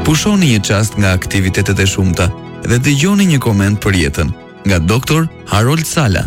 Pushoni një çast nga aktivitetet e shumta dhe dëgjoni një koment për jetën nga Dr. Harold Sala.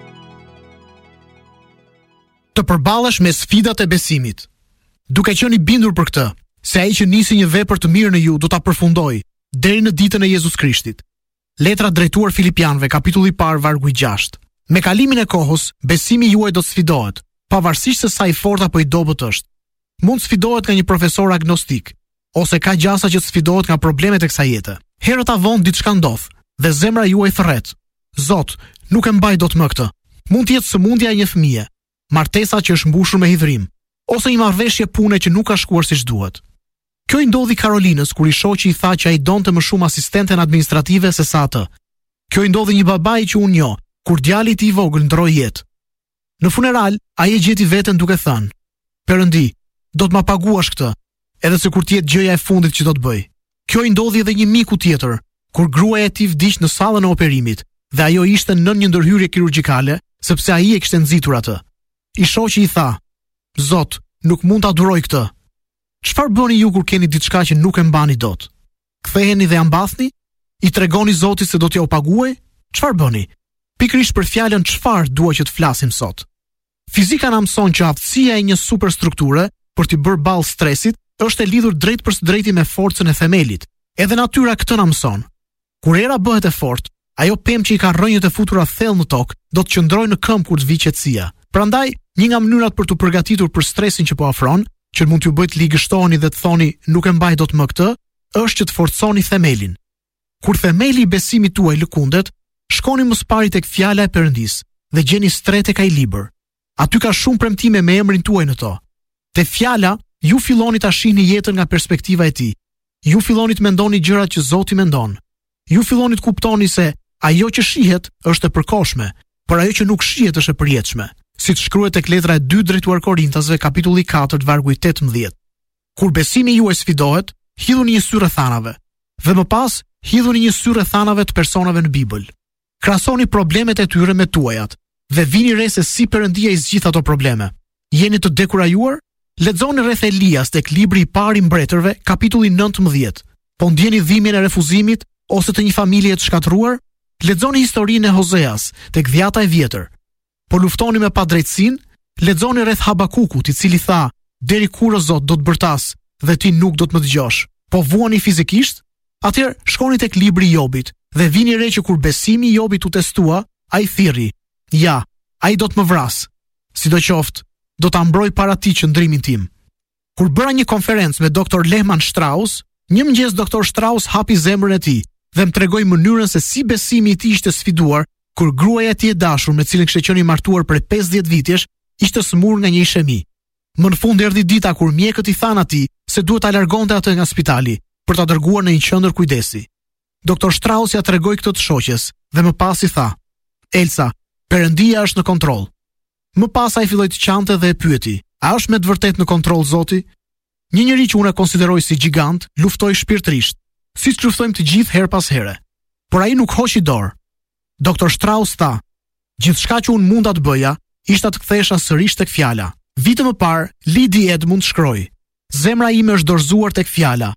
Të përballesh me sfidat e besimit. Duke qenë i bindur për këtë, se ai që nisi një vepër të mirë në ju do ta përfundojë deri në ditën e Jezus Krishtit. Letra drejtuar Filipianëve, kapitulli 1, vargu 6. Me kalimin e kohës, besimi juaj do të sfidohet, pavarësisht se sa i fortë apo i dobët është. Mund sfidohet nga një profesor agnostik, ose ka gjasa që sfidohet nga problemet e kësaj jete. Herët avon diçka ndodh dhe zemra juaj thërret. Zot, nuk e mbaj dot më këtë. Mund të jetë sëmundja e një fëmie, martesa që është mbushur me hidhrim, ose një marrëveshje pune që nuk ka shkuar siç duhet. Kjo i ndodhi Karolinës kur i shoqi i tha që ai donte më shumë asistenten administrative se sa atë. Kjo i ndodhi një babai që unë njoh, kur djali i tij i vogël ndroi jetë. Në funeral, ai e gjeti veten duke thënë: "Perëndi, do të ma paguash këtë, edhe se kur të jetë gjëja e fundit që do të bëj." Kjo i ndodhi edhe një miku tjetër, kur gruaja e tij vdiq në sallën e operimit dhe ajo ishte nën një ndërhyrje kirurgjikale, sepse ai e kishte nxitur atë. I shoqi i tha: "Zot, nuk mund ta duroj këtë." Çfarë bëni ju kur keni diçka që nuk e mbani dot? Ktheheni dhe ja mbathni? I tregoni Zotit se do t'ja u paguaj? Çfarë bëni? Pikërisht për fjalën çfarë dua që të flasim sot. Fizika na mëson që aftësia e një superstrukture për t'i bërë ballë stresit është e lidhur drejt për së drejti me forcën e themelit. Edhe natyra këtë na mëson. Kur era bëhet e fortë, ajo pemë që i ka rrënjët e futura thellë në tokë do të qëndrojë në këmbë kur të vijë qetësia. Prandaj, një nga mënyrat për t'u përgatitur për stresin që po afron, që mund t'ju bëjt ligështoni dhe të thoni nuk e mbaj dot më këtë, është që të forconi themelin. Kur themeli i besimit tuaj lëkundet, shkoni më së pari tek fjala e Perëndis dhe gjeni stret tek ai libër. Aty ka shumë premtime me emrin tuaj në to. Te fjala, ju filloni ta shihni jetën nga perspektiva e tij. Ju filloni të mendoni gjërat që Zoti mendon. Ju filloni të kuptoni se ajo që shihet është e përkohshme, por ajo që nuk shihet është e përjetshme. Siç shkruhet tek letra e 2 drejtuar Korintasve, kapitulli 4, vargu 18. Kur besimi juaj sfidohet, hidhuni një sy rrethanave, dhe më pas hidhuni një sy rrethanave të personave në Bibël. Krahasoni problemet e tyre me tuajat dhe vini re se si Perëndia i zgjidh ato probleme. Jeni të dekurajuar? Lexoni rreth Elias tek libri i parë i mbretërve, kapitulli 19. Po ndjeni dhimbjen e refuzimit ose të një familje të shkatruar? Lexoni historinë e Hozeas tek Dhjata e Vjetër. Po luftoni me padrejtësinë? Lexoni rreth Habakukut, i cili tha: "Deri kur o Zot do të bërtas dhe ti nuk do të më dëgjosh?" Po vuani fizikisht? Atëherë shkoni tek libri i Jobit dhe vini re që kur besimi i Jobit u testua, ai thirrri: "Ja, ai do të më vras. Sidoqoftë, do ta mbroj para ti qëndrimin tim." Kur bëra një konferencë me Dr. Lehman Strauss, një mëngjes Dr. Strauss hapi zemrën e tij dhe më tregoi mënyrën se si besimi i tij ishte sfiduar kur gruaja e tij e dashur me cilën kishte qenë i martuar për 50 vitesh ishte smur nga një ishemi. Më në fund erdhi dita kur mjekët i thanë atij se duhet ta largonte atë nga spitali për ta dërguar në një qendër kujdesi. Dr. Strauss ja tregoi këtë të shoqes dhe më pas i tha: "Elsa, Perëndia është në kontroll." Më pas ai filloi të qante dhe e pyeti: "A është me të vërtetë në kontroll Zoti?" Një njeri që unë e konsideroj si gjigant, luftoi shpirtërisht, siç luftojmë të gjithë her pas here. Por ai nuk hoqi dorë. Dr. Strauss tha: "Gjithçka që unë munda të bëja, ishte të kthehesha sërish tek fjala." Vite më parë, Lidi Edmund shkroi: "Zemra ime është dorëzuar tek fjala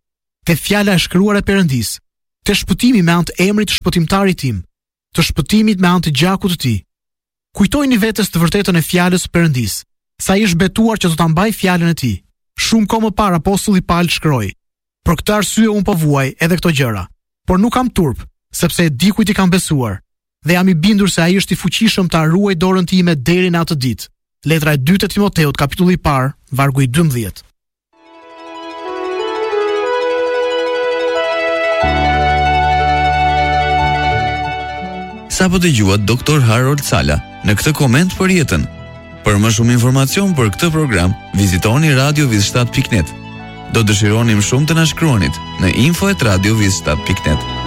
e shkruar e Perëndis, te shpëtimi me anë të emrit të shpëtimtarit tim, të shpëtimit me anë të gjakut të tij." Kujtojini vetes të vërtetën e fjalës së Perëndis, sa ai është betuar që do ta mbaj fjalën e tij. Shumë kohë më parë apostulli Paul shkroi: "Për këtë arsye un po vuaj edhe këto gjëra, por nuk kam turp, sepse e di kujt i kam besuar, dhe jam i bindur se ai është i fuqishëm ta ruaj dorën time deri në atë ditë." Letra e 2 e Timoteut, kapitulli 1, vargu i 12. Sapo dëgjuat Dr. Harold Sala në këtë koment për jetën. Për më shumë informacion për këtë program, vizitoni radioviz7.net. Do dëshironim shumë të na shkruanit në info@radioviz7.net.